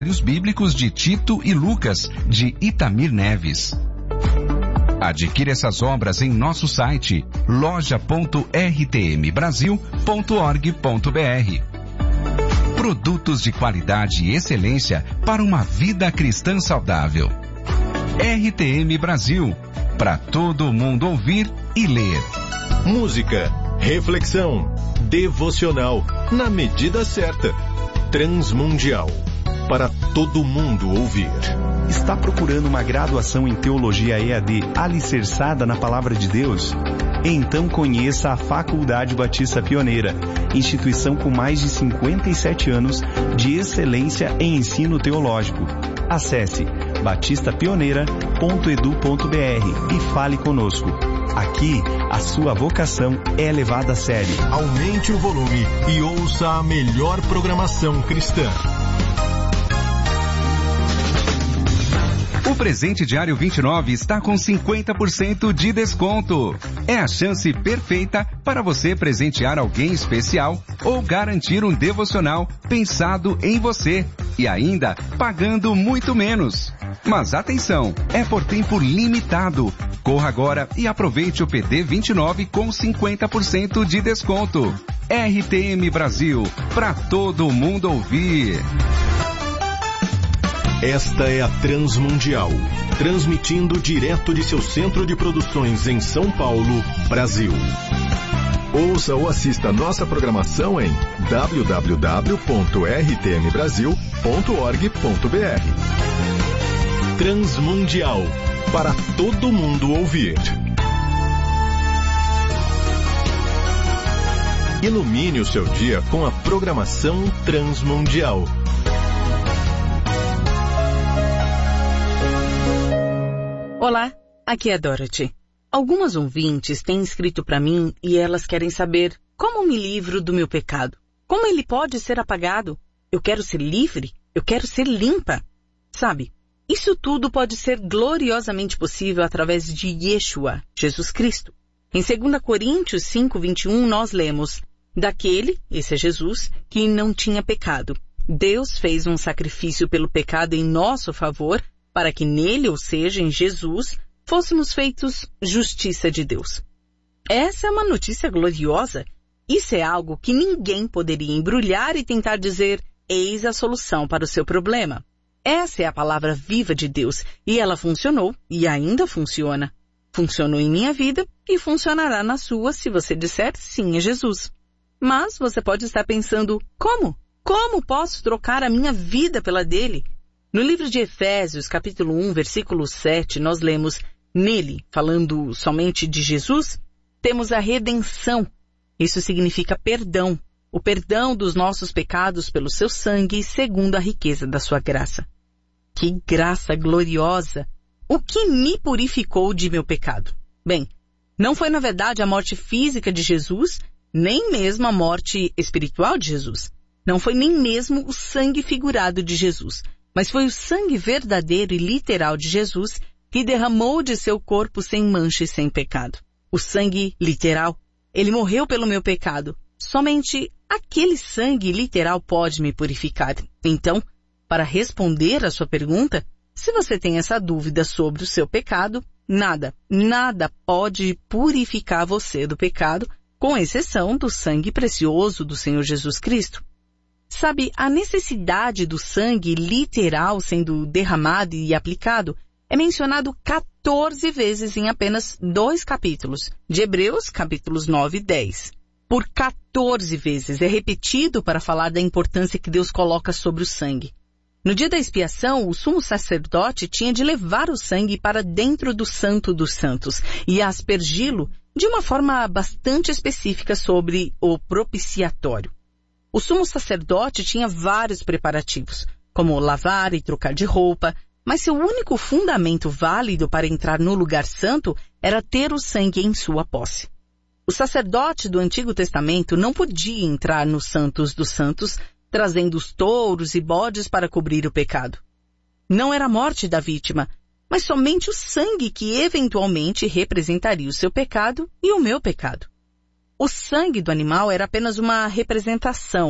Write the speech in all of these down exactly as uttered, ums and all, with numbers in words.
bíblicos de Tito e Lucas, de Itamir Neves. Adquira essas obras em nosso site loja ponto r t m brasil ponto org ponto b r. Produtos de qualidade e excelência para uma vida cristã saudável. R T M Brasil, para todo mundo ouvir e ler. Música, reflexão, devocional, na medida certa. Transmundial, para todo mundo ouvir. Está procurando uma graduação em Teologia E A D alicerçada na Palavra de Deus? Então conheça a Faculdade Batista Pioneira, instituição com mais de cinquenta e sete anos de excelência em ensino teológico. Acesse batista pioneira ponto e d u ponto b r e fale conosco. Aqui, a sua vocação é levada a sério. Aumente o volume e ouça a melhor programação cristã. O Presente Diário vinte e nove está com cinquenta por cento de desconto. É a chance perfeita para você presentear alguém especial ou garantir um devocional pensado em você e ainda pagando muito menos. Mas atenção, é por tempo limitado. Corra agora e aproveite o P D vinte e nove com cinquenta por cento de desconto. R T M Brasil, para todo mundo ouvir. Esta é a Transmundial, transmitindo direto de seu centro de produções em São Paulo, Brasil. Ouça ou assista nossa programação em w w w ponto r t m brasil ponto org ponto b r. Transmundial, para todo mundo ouvir. Ilumine o seu dia com a programação Transmundial. Olá, aqui é a Dorothy. Algumas ouvintes têm escrito para mim e elas querem saber como me livro do meu pecado. Como ele pode ser apagado? Eu quero ser livre? Eu quero ser limpa? Sabe, isso tudo pode ser gloriosamente possível através de Yeshua, Jesus Cristo. Em dois Coríntios cinco, vinte e um, nós lemos: daquele, esse é Jesus, que não tinha pecado. Deus fez um sacrifício pelo pecado em nosso favor, para que nele, ou seja, em Jesus, fôssemos feitos justiça de Deus. Essa é uma notícia gloriosa. Isso é algo que ninguém poderia embrulhar e tentar dizer, eis a solução para o seu problema. Essa é a palavra viva de Deus, e ela funcionou, e ainda funciona. Funcionou em minha vida, e funcionará na sua se você disser sim a Jesus. Mas você pode estar pensando, como? Como posso trocar a minha vida pela dele? No livro de Efésios, capítulo um, versículo sete, nós lemos, nele, falando somente de Jesus, temos a redenção. Isso significa perdão, o perdão dos nossos pecados pelo seu sangue, segundo a riqueza da sua graça. Que graça gloriosa! O que me purificou de meu pecado? Bem, não foi na verdade a morte física de Jesus, nem mesmo a morte espiritual de Jesus. Não foi nem mesmo o sangue figurado de Jesus. Mas foi o sangue verdadeiro e literal de Jesus que derramou de seu corpo sem mancha e sem pecado. O sangue literal, ele morreu pelo meu pecado. Somente aquele sangue literal pode me purificar. Então, para responder à sua pergunta, se você tem essa dúvida sobre o seu pecado, nada, nada pode purificar você do pecado, com exceção do sangue precioso do Senhor Jesus Cristo. Sabe, a necessidade do sangue literal sendo derramado e aplicado é mencionado quatorze vezes em apenas dois capítulos, de Hebreus, capítulos nove e dez. Por quatorze vezes é repetido para falar da importância que Deus coloca sobre o sangue. No dia da expiação, o sumo sacerdote tinha de levar o sangue para dentro do Santo dos Santos e aspergi-lo de uma forma bastante específica sobre o propiciatório. O sumo sacerdote tinha vários preparativos, como lavar e trocar de roupa, mas seu único fundamento válido para entrar no lugar santo era ter o sangue em sua posse. O sacerdote do Antigo Testamento não podia entrar nos Santos dos Santos trazendo os touros e bodes para cobrir o pecado. Não era a morte da vítima, mas somente o sangue que eventualmente representaria o seu pecado e o meu pecado. O sangue do animal era apenas uma representação,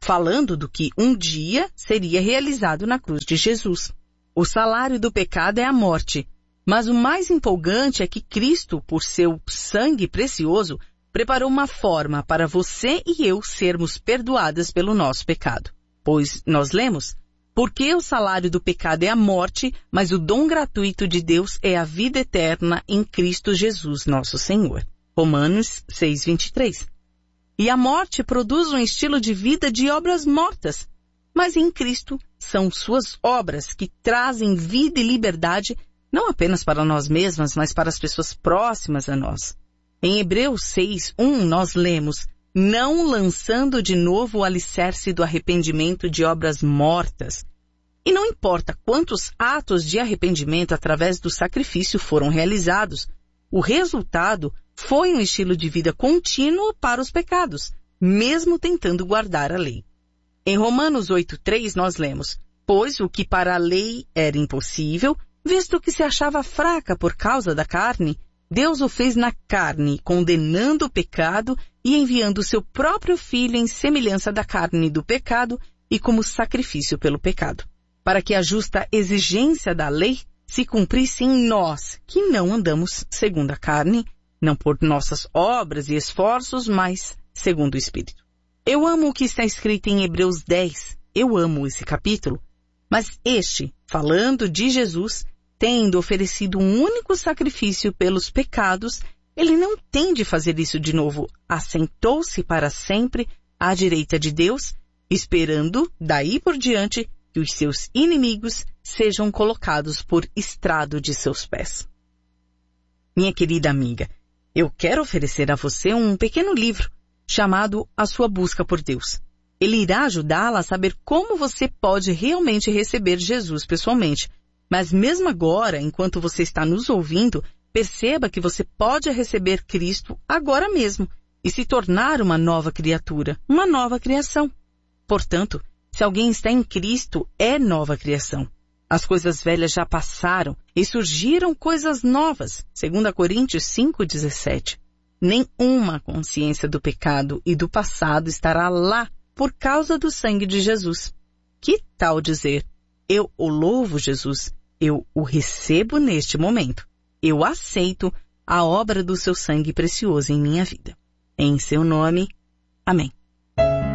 falando do que um dia seria realizado na cruz de Jesus. O salário do pecado é a morte, mas o mais empolgante é que Cristo, por seu sangue precioso, preparou uma forma para você e eu sermos perdoadas pelo nosso pecado. Pois nós lemos, porque o salário do pecado é a morte, mas o dom gratuito de Deus é a vida eterna em Cristo Jesus, nosso Senhor. Romanos seis, vinte e três. E a morte produz um estilo de vida de obras mortas, mas em Cristo são suas obras que trazem vida e liberdade, não apenas para nós mesmas, mas para as pessoas próximas a nós. Em Hebreus seis, um, nós lemos, não lançando de novo o alicerce do arrependimento de obras mortas. E não importa quantos atos de arrependimento através do sacrifício foram realizados, o resultado foi um estilo de vida contínuo para os pecados, mesmo tentando guardar a lei. Em Romanos oito, três, nós lemos, pois o que para a lei era impossível, visto que se achava fraca por causa da carne, Deus o fez na carne, condenando o pecado e enviando o seu próprio Filho em semelhança da carne do pecado e como sacrifício pelo pecado, para que a justa exigência da lei se cumprisse em nós, que não andamos segundo a carne, não por nossas obras e esforços, mas segundo o Espírito. Eu amo o que está escrito em Hebreus dez, eu amo esse capítulo, mas este, falando de Jesus, tendo oferecido um único sacrifício pelos pecados, ele não tem de fazer isso de novo. Assentou-se para sempre à direita de Deus, esperando, daí por diante, que os seus inimigos sejam colocados por estrado de seus pés. Minha querida amiga, eu quero oferecer a você um pequeno livro chamado A Sua Busca por Deus. Ele irá ajudá-la a saber como você pode realmente receber Jesus pessoalmente. Mas mesmo agora, enquanto você está nos ouvindo, perceba que você pode receber Cristo agora mesmo e se tornar uma nova criatura, uma nova criação. Portanto, se alguém está em Cristo, é nova criação. As coisas velhas já passaram e surgiram coisas novas. Segunda Coríntios cinco, dezessete. Nenhuma consciência do pecado e do passado estará lá por causa do sangue de Jesus. Que tal dizer, eu o louvo, Jesus, eu o recebo neste momento. Eu aceito a obra do seu sangue precioso em minha vida. Em seu nome, amém.